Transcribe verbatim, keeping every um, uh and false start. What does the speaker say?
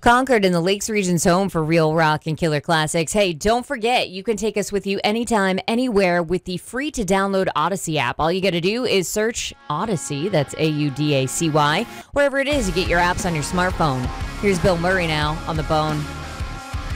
Concord in the Lakes Region's home for real rock and killer classics. Hey, don't forget, you can take us with you anytime, anywhere with the free to download Odyssey app. All you got to do is search Odyssey, that's A U D A C Y, wherever it is you get your apps on your smartphone. Here's Bill Murray now on The Bone.